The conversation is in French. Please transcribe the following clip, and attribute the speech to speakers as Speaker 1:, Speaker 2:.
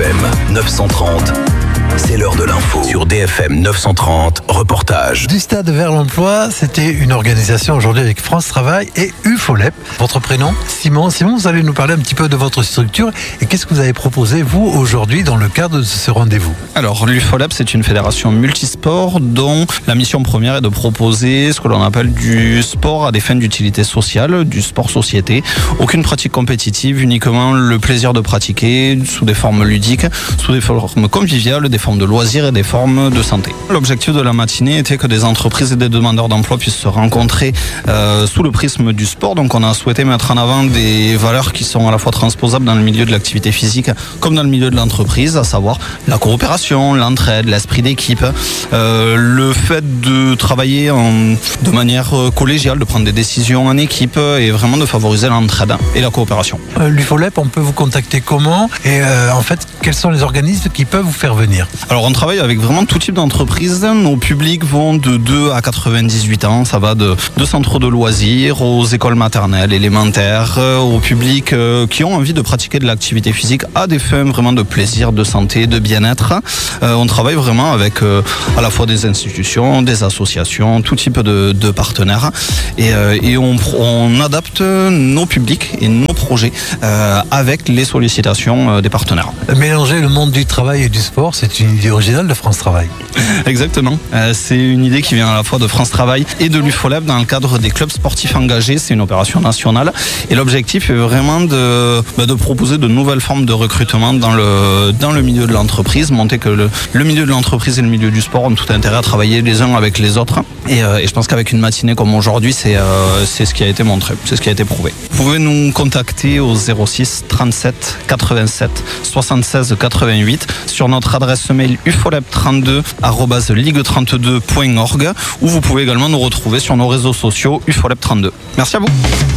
Speaker 1: DFM 930. C'est l'heure de l'info. Sur DFM 930, reportage.
Speaker 2: Du stade vers l'emploi, c'était une organisation aujourd'hui avec France Travail et UFOLEP. Votre prénom, Simon. Simon, vous allez nous parler un petit peu de votre structure et qu'est-ce que vous avez proposé, vous, aujourd'hui, dans le cadre de ce rendez-vous?
Speaker 3: Alors, l'UFOLEP, c'est une fédération multisport dont la mission première est de proposer ce que l'on appelle du sport à des fins d'utilité sociale, du sport-société. Aucune pratique compétitive, uniquement le plaisir de pratiquer sous des formes ludiques, sous des formes conviviales, des formes de loisirs et des formes de santé. L'objectif de la matinée était que des entreprises et des demandeurs d'emploi puissent se rencontrer sous le prisme du sport. Donc on a souhaité mettre en avant des valeurs qui sont à la fois transposables dans le milieu de l'activité physique comme dans le milieu de l'entreprise, à savoir la coopération, l'entraide, l'esprit d'équipe, le fait de travailler de manière collégiale, de prendre des décisions en équipe et vraiment de favoriser l'entraide et la coopération.
Speaker 2: L'UFOLEP, on peut vous contacter comment? Et en fait, quels sont les organismes qui peuvent vous faire venir?
Speaker 3: Alors on travaille avec vraiment tout type d'entreprise. Nos publics vont de 2 à 98 ans. Ça va de centres de loisirs aux écoles maternelles, élémentaires, aux publics qui ont envie de pratiquer de l'activité physique à des fins vraiment de plaisir, de santé, de bien-être. On travaille vraiment avec à la fois des institutions, des associations, tout type de partenaires. Et on adapte nos publics et nos projets avec les sollicitations des partenaires.
Speaker 2: Mélanger le monde du travail et du sport, c'est une idée originale de France Travail.
Speaker 3: Exactement. C'est une idée qui vient à la fois de France Travail et de l'UFOLEP dans le cadre des clubs sportifs engagés. C'est une opération nationale. Et l'objectif est vraiment de proposer de nouvelles formes de recrutement dans le milieu de l'entreprise. Montrer que le milieu de l'entreprise et le milieu du sport ont tout intérêt à travailler les uns avec les autres. Et je pense qu'avec une matinée comme aujourd'hui, c'est ce qui a été montré, c'est ce qui a été prouvé. Vous pouvez nous contacter au 06 37 87 76 88 sur notre adresse mail ufolep32@ligue32.org, où vous pouvez également nous retrouver sur nos réseaux sociaux ufolep32. Merci à vous.